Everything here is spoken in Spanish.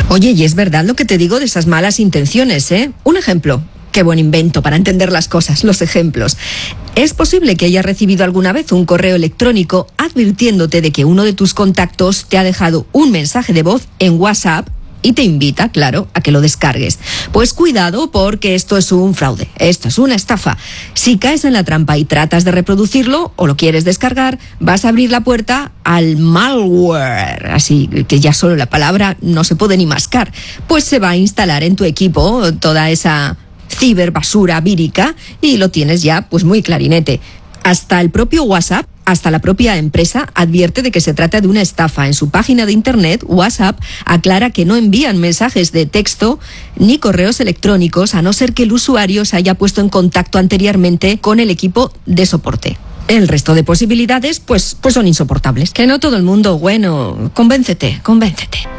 Oye, y es verdad lo que te digo de esas malas intenciones, ¿eh? Un ejemplo. Qué buen invento para entender las cosas, los ejemplos. Es posible que hayas recibido alguna vez un correo electrónico advirtiéndote de que uno de tus contactos te ha dejado un mensaje de voz en WhatsApp y te invita, claro, a que lo descargues. Pues cuidado, porque esto es un fraude, esto es una estafa. Si caes en la trampa y tratas de reproducirlo o lo quieres descargar, vas a abrir la puerta al malware, así que ya solo la palabra no se puede ni mascar. Pues se va a instalar en tu equipo toda esa ciberbasura vírica y lo tienes ya pues muy clarinete. Hasta el propio WhatsApp, hasta la propia empresa advierte de que se trata de una estafa. En su página de internet, WhatsApp aclara que no envían mensajes de texto ni correos electrónicos a no ser que el usuario se haya puesto en contacto anteriormente con el equipo de soporte. El resto de posibilidades pues son insoportables. Que no todo el mundo, bueno, convéncete.